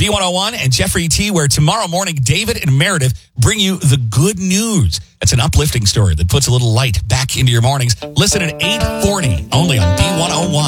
B101 and Jeffrey T, where tomorrow morning, David and Meredith bring you the good news. It's an uplifting story that puts a little light back into your mornings. Listen at 8:40, only on B101.